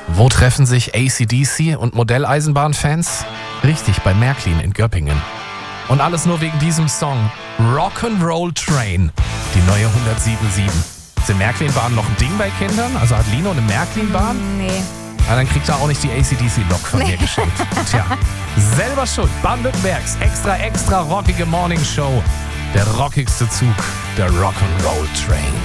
Wo treffen sich AC/DC und Modelleisenbahnfans? Richtig, bei Märklin in Göppingen. Und alles nur wegen diesem Song. Rock'n'Roll Train, die neue 107.7. Sind Märklin-Bahnen noch ein Ding bei Kindern? Also hat Lino eine Märklin-Bahn? Nee. Na, dann kriegt er auch nicht die AC/DC-Lok von mir geschenkt. Tja, selber schuld. Baden-Württembergs extra rockige Morningshow. Der rockigste Zug, der Rock'n'Roll Train.